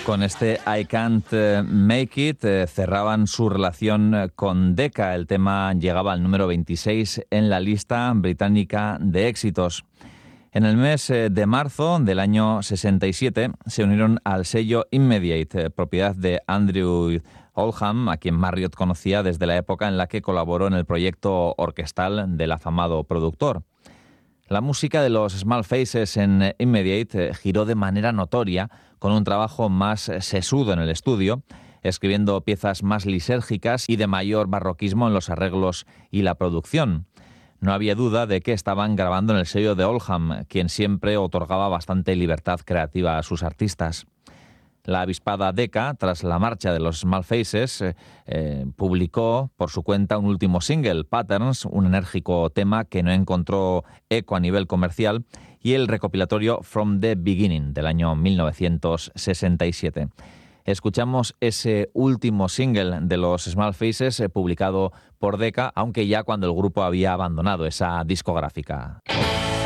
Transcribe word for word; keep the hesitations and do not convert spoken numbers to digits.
Con este I Can't Make It eh, cerraban su relación con Decca. El tema llegaba al número veintiséis en la lista británica de éxitos. En el mes de marzo del año sesenta y siete se unieron al sello Immediate, eh, propiedad de Andrew Oldham, a quien Marriott conocía desde la época en la que colaboró en el proyecto orquestal del afamado productor. La música de los Small Faces en Immediate giró de manera notoria con un trabajo más sesudo en el estudio, escribiendo piezas más lisérgicas y de mayor barroquismo en los arreglos y la producción. No había duda de que estaban grabando en el sello de Oldham, quien siempre otorgaba bastante libertad creativa a sus artistas. La avispada Decca, tras la marcha de los Small Faces, eh, eh, publicó por su cuenta un último single, Patterns, un enérgico tema que no encontró eco a nivel comercial, y el recopilatorio From the Beginning, del año mil novecientos sesenta y siete. Escuchamos ese último single de los Small Faces, eh, publicado por Decca, aunque ya cuando el grupo había abandonado esa discográfica.